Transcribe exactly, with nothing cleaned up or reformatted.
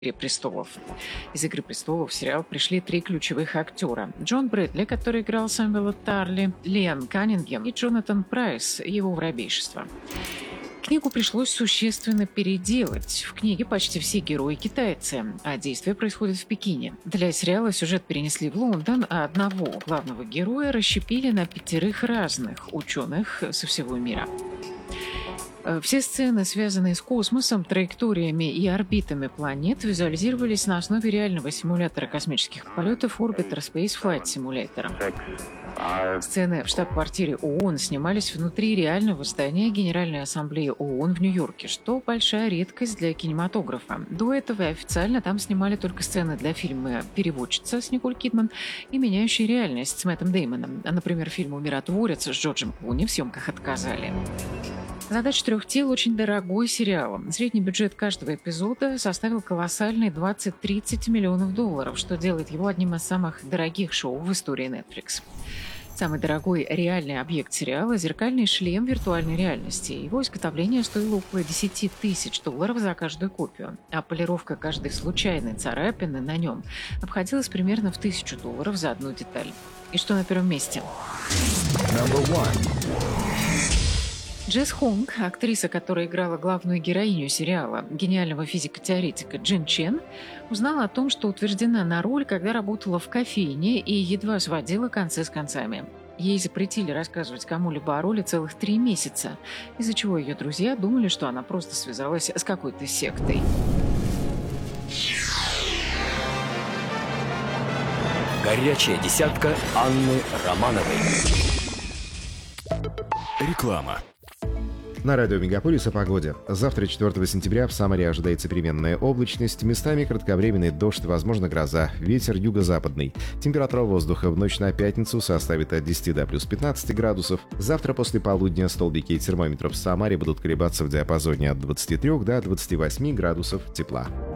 «Игре престолов». Из «Игры престолов» в сериал пришли три ключевых актера. Джон Брэдли, который играл Сэмюэла Тарли, Лиам Каннингем и Джонатан Прайс, его воробейшество. Книгу пришлось существенно переделать. В книге почти все герои китайцы, а действие происходит в Пекине. Для сериала сюжет перенесли в Лондон, а одного главного героя расщепили на пятерых разных ученых со всего мира. Все сцены, связанные с космосом, траекториями и орбитами планет, визуализировались на основе реального симулятора космических полетов Orbiter Space Flight Simulator. Сцены в штаб-квартире ООН снимались внутри реального здания Генеральной Ассамблеи ООН в Нью-Йорке, что большая редкость для кинематографа. До этого официально там снимали только сцены для фильма «Переводчица» с Николь Кидман и «Меняющая реальность» с Мэттом Деймоном. А, например, фильму «Миротворец» с Джорджем Клуни в съемках отказали. «Задача трех тел» – очень дорогой сериал. Средний бюджет каждого эпизода составил колоссальные двадцать-тридцать миллионов долларов, что делает его одним из самых дорогих шоу в истории Netflix. Самый дорогой реальный объект сериала – зеркальный шлем виртуальной реальности. Его изготовление стоило около десять тысяч долларов за каждую копию, а полировка каждой случайной царапины на нем обходилась примерно в тысячу долларов за одну деталь. И что на первом месте? Джесс Хонг, актриса, которая играла главную героиню сериала, гениального физико-теоретика Джин Чен, узнала о том, что утверждена на роль, когда работала в кофейне и едва сводила концы с концами. Ей запретили рассказывать кому-либо о роли целых три месяца, из-за чего ее друзья думали, что она просто связалась с какой-то сектой. Горячая десятка Анны Романовой. Реклама. На радио Мегаполис о погоде. Завтра, четвёртого сентября, в Самаре ожидается переменная облачность, местами кратковременный дождь, возможно гроза, ветер юго-западный. Температура воздуха в ночь на пятницу составит от десяти до плюс пятнадцати градусов. Завтра после полудня столбики термометров в Самаре будут колебаться в диапазоне от двадцати трёх до двадцати восьми градусов тепла.